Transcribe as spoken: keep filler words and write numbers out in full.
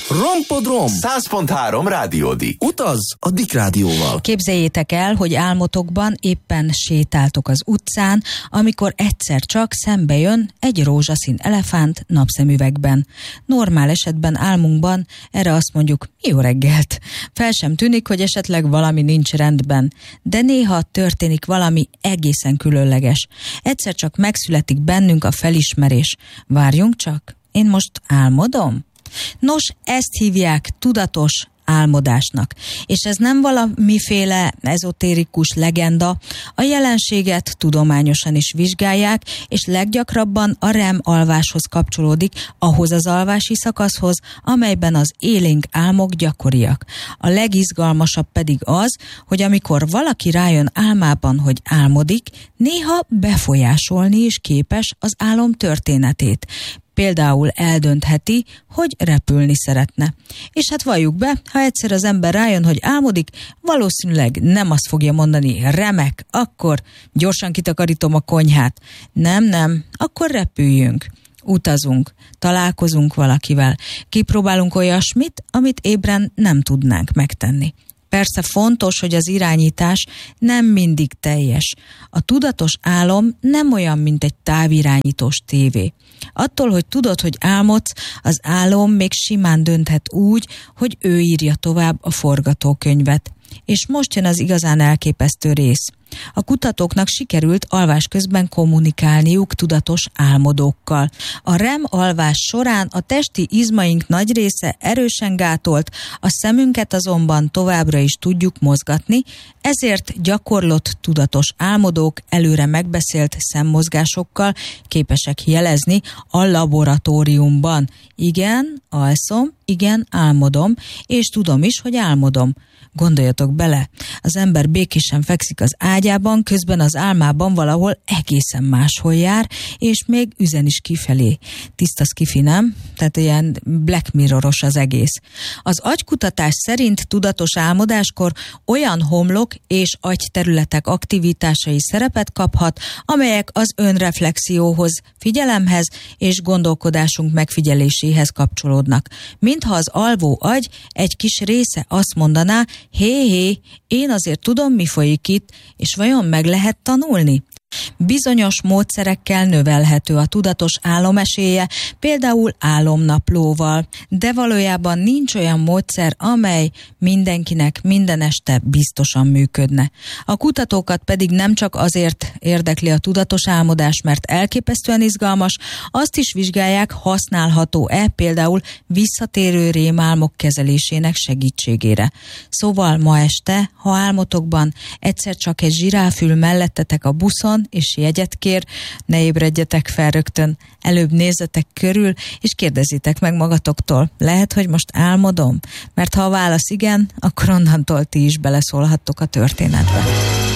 Rompodrom! száz pont három Rádiódik. Utaz a Dick Rádióval. Képzeljétek el, hogy álmotokban éppen sétáltok az utcán, amikor egyszer csak szembe jön egy rózsaszín elefánt napszemüvegben. Normál esetben álmunkban erre azt mondjuk, jó reggelt. Fel sem tűnik, hogy esetleg valami nincs rendben, de néha történik valami egészen különleges. Egyszer csak megszületik bennünk a felismerés. Várjunk csak, én most álmodom? Nos, ezt hívják tudatos álmodásnak. És ez nem valamiféle ezotérikus legenda, a jelenséget tudományosan is vizsgálják, és leggyakrabban a R E M alváshoz kapcsolódik, ahhoz az alvási szakaszhoz, amelyben az élénk álmok gyakoriak. A legizgalmasabb pedig az, hogy amikor valaki rájön álmában, hogy álmodik, néha befolyásolni is képes az álom történetét. Például eldöntheti, hogy repülni szeretne. És hát valljuk be, ha egyszer az ember rájön, hogy álmodik, valószínűleg nem azt fogja mondani, remek, akkor gyorsan kitakarítom a konyhát. Nem, nem, akkor repüljünk. Utazunk, találkozunk valakivel, kipróbálunk olyasmit, amit ébren nem tudnánk megtenni. Persze fontos, hogy az irányítás nem mindig teljes. A tudatos álom nem olyan, mint egy távirányítós tévé. Attól, hogy tudod, hogy álmodsz, az álom még simán dönthet úgy, hogy ő írja tovább a forgatókönyvet. És most jön az igazán elképesztő rész. A kutatóknak sikerült alvás közben kommunikálniuk tudatos álmodókkal. A R E M alvás során a testi izmaink nagy része erősen gátolt, a szemünket azonban továbbra is tudjuk mozgatni, ezért gyakorlott tudatos álmodók előre megbeszélt szemmozgásokkal képesek jelezni a laboratóriumban. Igen, alszom, igen, álmodom, és tudom is, hogy álmodom. Gondoljatok bele, az ember békésen fekszik az ágyában, közben az álmában valahol egészen máshol jár, és még üzen is kifelé. Tiszta szkifi, nem? Tehát ilyen Black Mirroros az egész. Az agykutatás szerint tudatos álmodáskor olyan homlok és agyterületek aktivitásai szerepet kaphat, amelyek az önreflexióhoz, figyelemhez és gondolkodásunk megfigyeléséhez kapcsolódnak. Mintha az alvó agy egy kis része azt mondaná, hé, hé, én azért tudom, mi folyik itt, és vajon meg lehet tanulni? Bizonyos módszerekkel növelhető a tudatos álom esélye, például álomnaplóval, de valójában nincs olyan módszer, amely mindenkinek minden este biztosan működne. A kutatókat pedig nem csak azért érdekli a tudatos álmodás, mert elképesztően izgalmas, azt is vizsgálják, használható-e például visszatérő rémálmok kezelésének segítségére. Szóval ma este, ha álmotokban egyszer csak egy zsiráfül mellettetek a buszon, és jegyet kér, ne ébredjetek fel rögtön, előbb nézzetek körül, és kérdezzétek meg magatoktól, lehet, hogy most álmodom? Mert ha a válasz igen, akkor onnantól ti is beleszólhattok a történetbe.